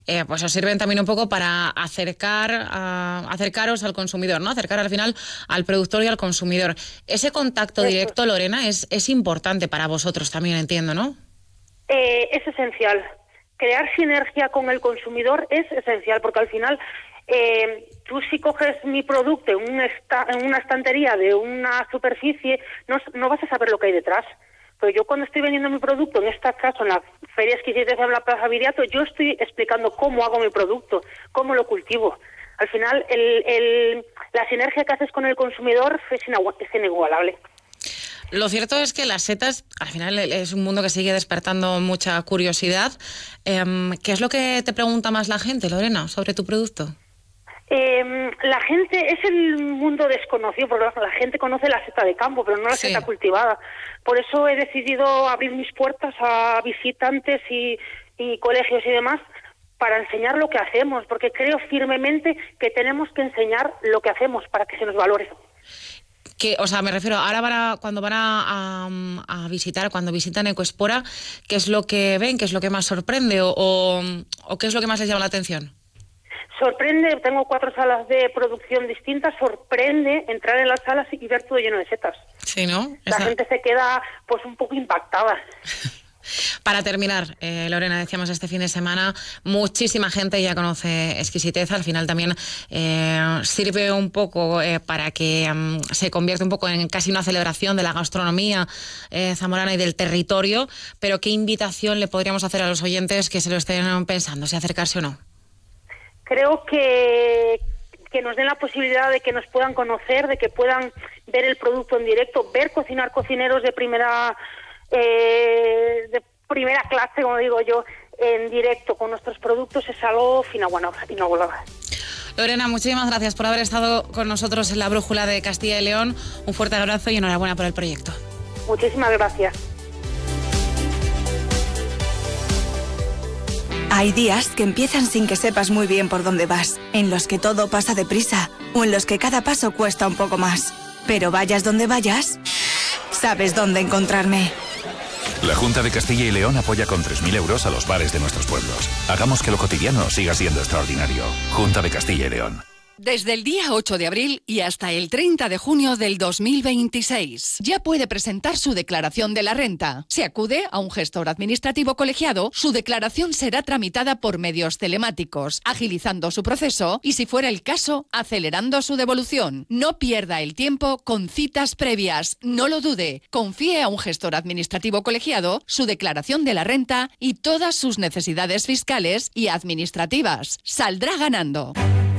pues os sirven también un poco para acercaros al consumidor, ¿no? Acercar al final al productor y al consumidor. Ese contacto Eso directo, Lorena, es importante para vosotros también, entiendo, ¿no? es esencial. Crear sinergia con el consumidor es esencial, porque al final tú si coges mi producto en una estantería de una superficie, no vas a saber lo que hay detrás. Pero yo cuando estoy vendiendo mi producto, en este caso en la Feria Exquisitez de la Plaza Viriato, yo estoy explicando cómo hago mi producto, cómo lo cultivo. Al final, la sinergia que haces con el consumidor es inigualable. Lo cierto es que las setas, al final es un mundo que sigue despertando mucha curiosidad. ¿Qué es lo que te pregunta más la gente, Lorena, sobre tu producto? La gente, es el mundo desconocido, porque la gente conoce la seta de campo, pero no la seta cultivada. Por eso he decidido abrir mis puertas a visitantes y colegios y demás para enseñar lo que hacemos, porque creo firmemente que tenemos que enseñar lo que hacemos para que se nos valore. Me refiero, ahora cuando van a visitar, cuando visitan Ecospora, ¿qué es lo que ven? ¿Qué es lo que más sorprende? ¿O qué es lo que más les llama la atención? Sorprende, tengo 4 salas de producción distintas, sorprende entrar en las salas y ver todo lleno de setas. Sí, ¿no? La gente se queda pues un poco impactada. Para terminar, Lorena, decíamos este fin de semana, muchísima gente ya conoce Exquisitez, al final también sirve un poco para que se convierta un poco en casi una celebración de la gastronomía zamorana y del territorio, pero ¿qué invitación le podríamos hacer a los oyentes que se lo estén pensando, si acercarse o no? Creo que nos den la posibilidad de que nos puedan conocer, de que puedan ver el producto en directo, ver cocinar cocineros de primera clase, como digo yo, en directo con nuestros productos, es algo inigualable. Lorena, muchísimas gracias por haber estado con nosotros en la Brújula de Castilla y León. Un fuerte abrazo y enhorabuena por el proyecto. Muchísimas gracias. Hay días que empiezan sin que sepas muy bien por dónde vas, en los que todo pasa deprisa o en los que cada paso cuesta un poco más. Pero vayas donde vayas, sabes dónde encontrarme. La Junta de Castilla y León apoya con 3.000 euros a los bares de nuestros pueblos. Hagamos que lo cotidiano siga siendo extraordinario. Junta de Castilla y León. Desde el día 8 de abril y hasta el 30 de junio del 2026. Ya puede presentar su declaración de la renta. Si acude a un gestor administrativo colegiado, su declaración será tramitada por medios telemáticos, agilizando su proceso y, si fuera el caso, acelerando su devolución. No pierda el tiempo con citas previas. No lo dude. Confíe a un gestor administrativo colegiado su declaración de la renta y todas sus necesidades fiscales y administrativas. Saldrá ganando.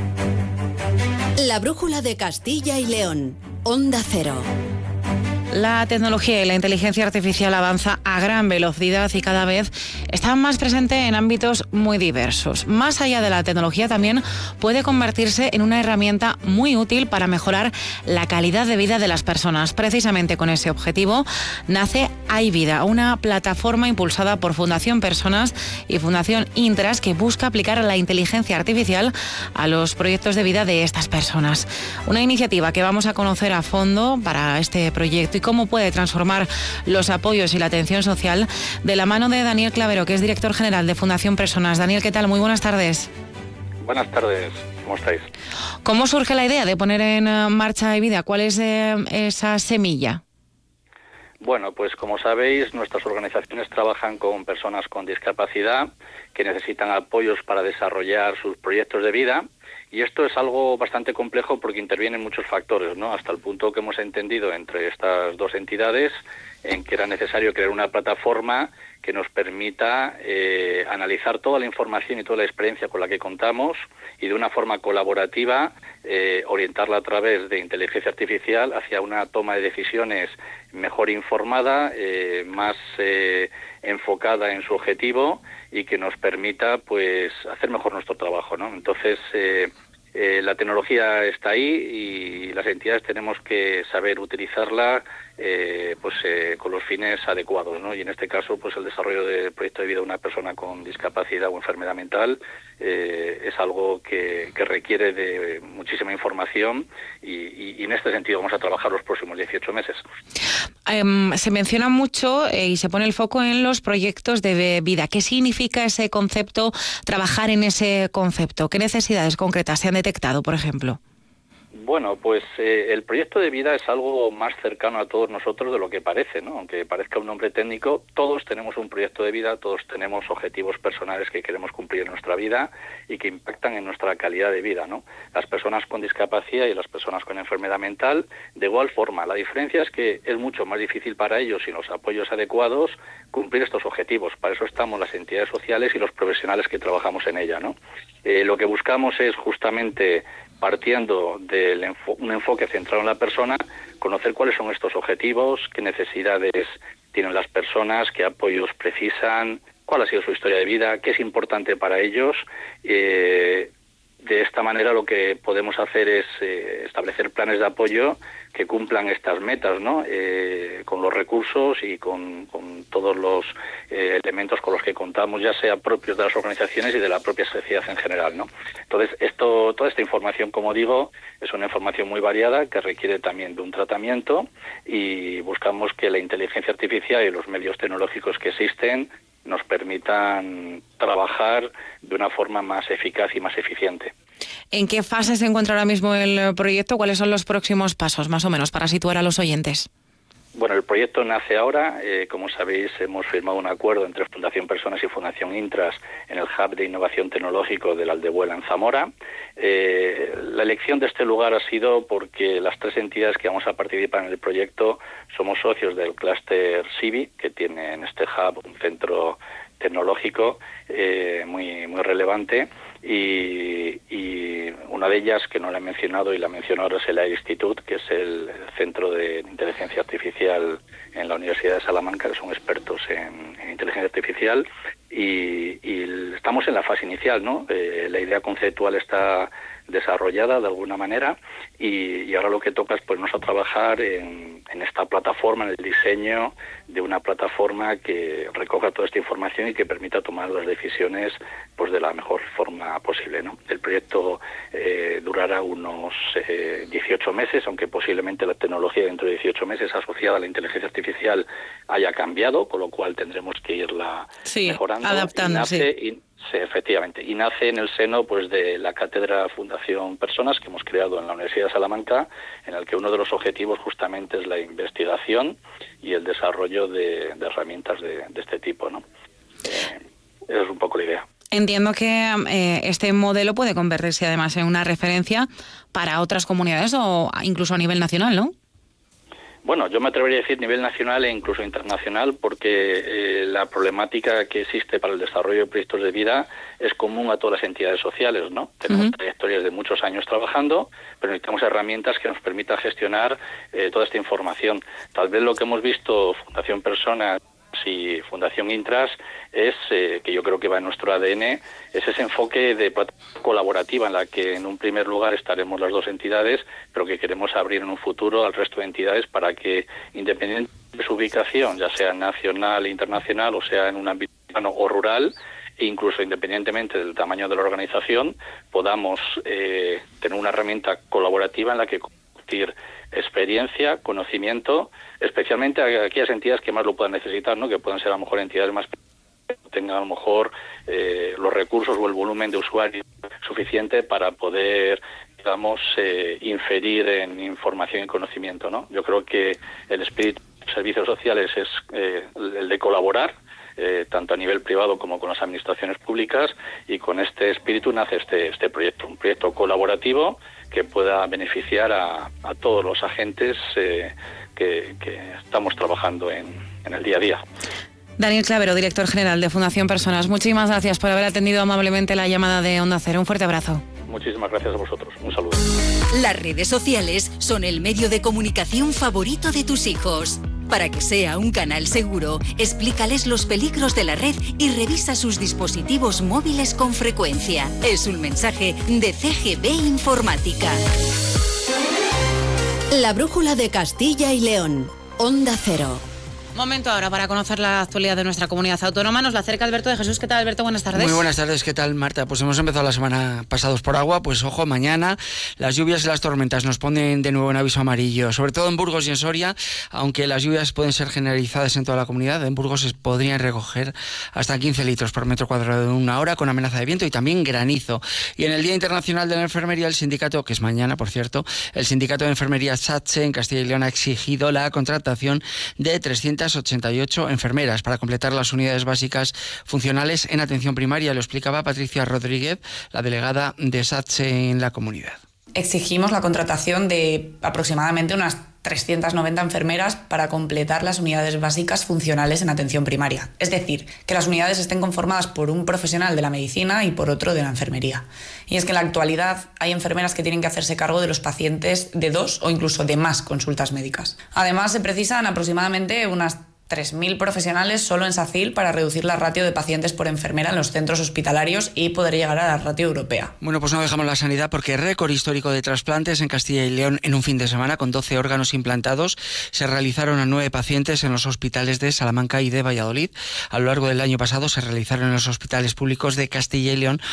La Brújula de Castilla y León. Onda Cero. La tecnología y la inteligencia artificial avanza a gran velocidad y cada vez está más presente en ámbitos muy diversos. Más allá de la tecnología, también puede convertirse en una herramienta muy útil para mejorar la calidad de vida de las personas. Precisamente con ese objetivo nace Hay Vida, una plataforma impulsada por Fundación Personas y Fundación Intras que busca aplicar la inteligencia artificial a los proyectos de vida de estas personas. Una iniciativa que vamos a conocer a fondo para este proyecto y cómo puede transformar los apoyos y la atención social de la mano de Daniel Clavero, que es director general de Fundación Personas. Daniel, ¿qué tal? Muy buenas tardes. Buenas tardes, ¿cómo estáis? ¿Cómo surge la idea de poner en marcha Hay Vida? ¿Cuál es esa semilla? Bueno, pues como sabéis, nuestras organizaciones trabajan con personas con discapacidad que necesitan apoyos para desarrollar sus proyectos de vida. Y esto es algo bastante complejo porque intervienen muchos factores, ¿no? Hasta el punto que hemos entendido entre estas dos entidades en que era necesario crear una plataforma que nos permita analizar toda la información y toda la experiencia con la que contamos y de una forma colaborativa orientarla a través de inteligencia artificial hacia una toma de decisiones mejor informada, más enfocada en su objetivo y que nos permita pues hacer mejor nuestro trabajo, ¿no? Entonces la tecnología está ahí y las entidades tenemos que saber utilizarla con los fines adecuados, ¿no? Y en este caso, pues el desarrollo del proyecto de vida de una persona con discapacidad o enfermedad mental es algo que requiere de muchísima información y en este sentido vamos a trabajar los próximos 18 meses. Se menciona mucho y se pone el foco en los proyectos de vida. ¿Qué significa ese concepto, trabajar en ese concepto? ¿Qué necesidades concretas se han detectado, por ejemplo? Bueno, pues el proyecto de vida es algo más cercano a todos nosotros de lo que parece, ¿no? Aunque parezca un nombre técnico, todos tenemos un proyecto de vida, todos tenemos objetivos personales que queremos cumplir en nuestra vida y que impactan en nuestra calidad de vida, ¿no? Las personas con discapacidad y las personas con enfermedad mental, de igual forma. La diferencia es que es mucho más difícil para ellos, sin los apoyos adecuados, cumplir estos objetivos. Para eso estamos las entidades sociales y los profesionales que trabajamos en ella, ¿no? Lo que buscamos es justamente, partiendo de un enfoque centrado en la persona, conocer cuáles son estos objetivos, qué necesidades tienen las personas, qué apoyos precisan, cuál ha sido su historia de vida, qué es importante para ellos. De esta manera lo que podemos hacer es establecer planes de apoyo que cumplan estas metas, ¿no? Con los recursos y con todos los elementos con los que contamos, ya sea propios de las organizaciones y de la propia sociedad en general, ¿no? Entonces, toda esta información, como digo, es una información muy variada que requiere también de un tratamiento y buscamos que la inteligencia artificial y los medios tecnológicos que existen nos permitan trabajar de una forma más eficaz y más eficiente. ¿En qué fase se encuentra ahora mismo el proyecto? ¿Cuáles son los próximos pasos, más o menos, para situar a los oyentes? Bueno, el proyecto nace ahora. Como sabéis, hemos firmado un acuerdo entre Fundación Personas y Fundación Intras en el Hub de Innovación Tecnológico de la Aldebuela en Zamora. La elección de este lugar ha sido porque las tres entidades que vamos a participar en el proyecto somos socios del clúster CIVI, que tiene en este hub un centro tecnológico muy relevante, y una de ellas, que no la he mencionado y la menciono ahora, es el AI Institute, que es el Centro de Inteligencia Artificial en la Universidad de Salamanca, que son expertos en inteligencia artificial, y estamos en la fase inicial, ¿no? La idea conceptual está desarrollada de alguna manera y ahora lo que toca es ponernos a trabajar en esta plataforma, en el diseño de una plataforma que recoja toda esta información y que permita tomar las decisiones pues de la mejor forma posible, ¿no? El proyecto durará unos 18 meses, aunque posiblemente la tecnología dentro de 18 meses asociada a la inteligencia artificial haya cambiado, con lo cual tendremos que irla mejorando, adaptando. Sí, efectivamente, y nace en el seno pues de la cátedra Fundación Personas que hemos creado en la Universidad de Salamanca, en el que uno de los objetivos justamente es la investigación y el desarrollo de herramientas de este tipo, ¿no? Es un poco la idea. Entiendo que este modelo puede convertirse además en una referencia para otras comunidades o incluso a nivel nacional, ¿no? Bueno, yo me atrevería a decir nivel nacional e incluso internacional, porque la problemática que existe para el desarrollo de proyectos de vida es común a todas las entidades sociales, ¿no? Tenemos trayectorias de muchos años trabajando, pero necesitamos herramientas que nos permitan gestionar toda esta información. Tal vez lo que hemos visto Fundación Personas y Fundación Intras es, que yo creo que va en nuestro ADN, es ese enfoque de plataforma colaborativa en la que en un primer lugar estaremos las dos entidades, pero que queremos abrir en un futuro al resto de entidades para que, independientemente de su ubicación, ya sea nacional e internacional, o sea en un ámbito urbano o rural, e incluso independientemente del tamaño de la organización, podamos tener una herramienta colaborativa en la que compartir experiencia, conocimiento, especialmente a aquellas entidades que más lo puedan necesitar, ¿no? Que puedan ser a lo mejor entidades más pequeñas, que tengan a lo mejor los recursos o el volumen de usuarios suficiente para poder, digamos, inferir en información y conocimiento, ¿no? Yo creo que el espíritu de servicios sociales es el de colaborar, tanto a nivel privado como con las administraciones públicas, y con este espíritu nace este proyecto, un proyecto colaborativo que pueda beneficiar a todos los agentes que estamos trabajando en el día a día. Daniel Clavero, director general de Fundación Personas, muchísimas gracias por haber atendido amablemente la llamada de Onda Cero. Un fuerte abrazo. Muchísimas gracias a vosotros. Un saludo. Las redes sociales son el medio de comunicación favorito de tus hijos. Para que sea un canal seguro, explícales los peligros de la red y revisa sus dispositivos móviles con frecuencia. Es un mensaje de CGB Informática. La brújula de Castilla y León. Onda Cero. Momento ahora para conocer la actualidad de nuestra comunidad autónoma. Nos la acerca Alberto de Jesús. ¿Qué tal, Alberto? Buenas tardes. Muy buenas tardes. ¿Qué tal, Marta? Pues hemos empezado la semana pasados por agua. Pues ojo, mañana las lluvias y las tormentas nos ponen de nuevo en aviso amarillo, sobre todo en Burgos y en Soria, aunque las lluvias pueden ser generalizadas en toda la comunidad. En Burgos se podrían recoger hasta 15 litros por metro cuadrado en una hora, con amenaza de viento y también granizo. Y en el Día Internacional de la Enfermería, el sindicato, que es mañana, por cierto, el sindicato de enfermería SATSE en Castilla y León ha exigido la contratación de 388 enfermeras para completar las unidades básicas funcionales en atención primaria. Lo explicaba Patricia Rodríguez, la delegada de SATSE en la comunidad. Exigimos la contratación de aproximadamente unas 390 enfermeras para completar las unidades básicas funcionales en atención primaria. Es decir, que las unidades estén conformadas por un profesional de la medicina y por otro de la enfermería. Y es que en la actualidad hay enfermeras que tienen que hacerse cargo de los pacientes de 2 o incluso de más consultas médicas. Además, se precisan aproximadamente unas 3.000 profesionales solo en SACIL para reducir la ratio de pacientes por enfermera en los centros hospitalarios y poder llegar a la ratio europea. Bueno, pues no dejamos la sanidad porque récord histórico de trasplantes en Castilla y León en un fin de semana con 12 órganos implantados. Se realizaron a 9 pacientes en los hospitales de Salamanca y de Valladolid. A lo largo del año pasado se realizaron en los hospitales públicos de Castilla y León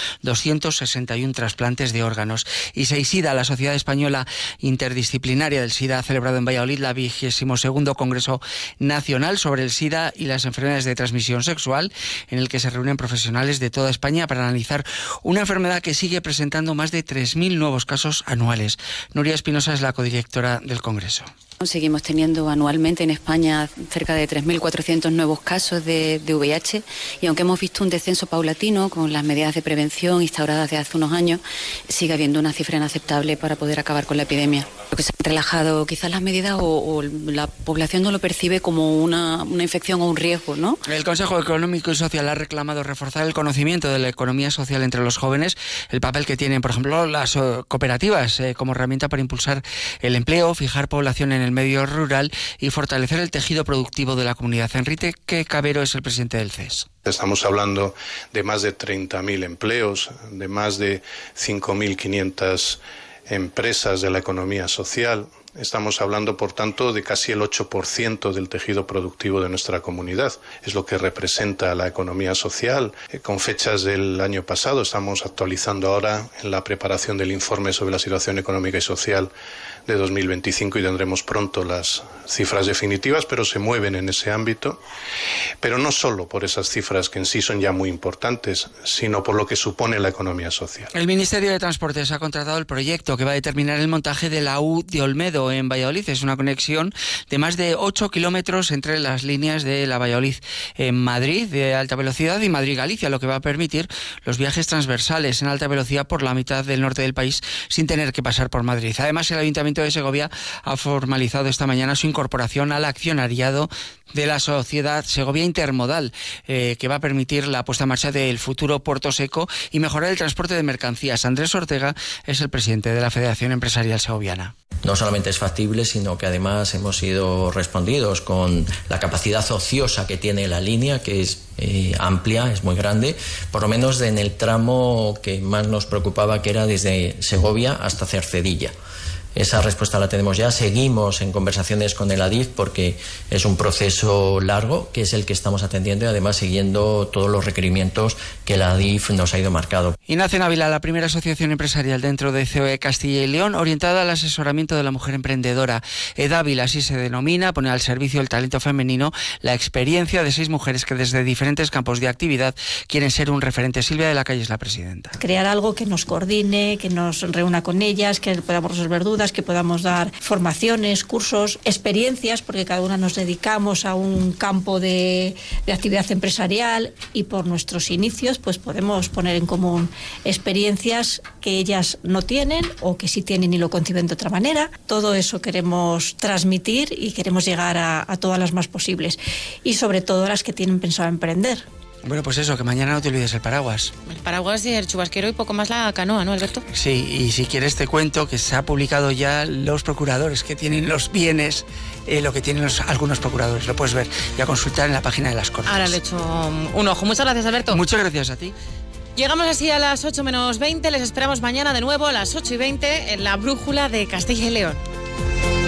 261 trasplantes de órganos. Y SEISIDA, la Sociedad Española Interdisciplinaria del SIDA, ha celebrado en Valladolid la 22º Congreso Nacional sobre el SIDA y las enfermedades de transmisión sexual, en el que se reúnen profesionales de toda España para analizar una enfermedad que sigue presentando más de 3.000 nuevos casos anuales. Nuria Espinosa es la codirectora del Congreso. Seguimos teniendo anualmente en España cerca de 3.400 nuevos casos de VIH y aunque hemos visto un descenso paulatino con las medidas de prevención instauradas desde hace unos años, sigue habiendo una cifra inaceptable para poder acabar con la epidemia. Lo que se han relajado quizás las medidas o la población no lo percibe como una infección o un riesgo, ¿no? El Consejo Económico y Social ha reclamado reforzar el conocimiento de la economía social entre los jóvenes, el papel que tienen, por ejemplo, las cooperativas como herramienta para impulsar el empleo, fijar población en el medio rural y fortalecer el tejido productivo de la comunidad. Enrique Cabero es el presidente del CES. Estamos hablando de más de 30.000 empleos, de más de 5.500 empresas de la economía social. Estamos hablando, por tanto, de casi el 8% del tejido productivo de nuestra comunidad. Es lo que representa la economía social. Con fechas del año pasado, estamos actualizando ahora en la preparación del informe sobre la situación económica y social de 2025 y tendremos pronto las cifras definitivas, pero se mueven en ese ámbito. Pero no solo por esas cifras que en sí son ya muy importantes, sino por lo que supone la economía social. El Ministerio de Transportes ha contratado el proyecto que va a determinar el montaje de la U de Olmedo en Valladolid. Es una conexión de más de 8 kilómetros entre las líneas de la Valladolid en Madrid de alta velocidad y Madrid-Galicia, lo que va a permitir los viajes transversales en alta velocidad por la mitad del norte del país sin tener que pasar por Madrid. Además, el Ayuntamiento de Segovia ha formalizado esta mañana su incorporación al accionariado de la sociedad Segovia Intermodal, que va a permitir la puesta en marcha del futuro puerto seco y mejorar el transporte de mercancías. Andrés Ortega es el presidente de la Federación Empresarial Segoviana. No solamente es factible, sino que además hemos sido respondidos con la capacidad ociosa que tiene la línea, que es amplia, es muy grande, por lo menos en el tramo que más nos preocupaba, que era desde Segovia hasta Cercedilla. Esa respuesta la tenemos ya. Seguimos en conversaciones con el ADIF porque es un proceso largo, que es el que estamos atendiendo y además siguiendo todos los requerimientos que el ADIF nos ha ido marcado. Y nace en Ávila la primera asociación empresarial dentro de COE Castilla y León, orientada al asesoramiento de la mujer emprendedora. EDAVIL, así se denomina, pone al servicio del talento femenino la experiencia de 6 mujeres que desde diferentes campos de actividad quieren ser un referente. Silvia de la Calle es la presidenta. Crear algo que nos coordine, que nos reúna con ellas, que podamos resolver dudas, que podamos dar formaciones, cursos, experiencias, porque cada una nos dedicamos a un campo de actividad empresarial y por nuestros inicios pues podemos poner en común experiencias que ellas no tienen o que sí tienen y lo conciben de otra manera. Todo eso queremos transmitir y queremos llegar a todas las más posibles y sobre todo las que tienen pensado emprender. Bueno, pues eso, que mañana no te olvides el paraguas. El paraguas y el chubasquero y poco más la canoa, ¿no, Alberto? Sí, y si quieres te cuento que se ha publicado ya los procuradores que tienen los bienes, lo que tienen algunos procuradores. Lo puedes ver y a consultar en la página de las Cortes. Ahora le echo un ojo. Muchas gracias, Alberto. Muchas gracias a ti. Llegamos así a las 8 menos 20. Les esperamos mañana de nuevo a las 8:20 en la Brújula de Castilla y León.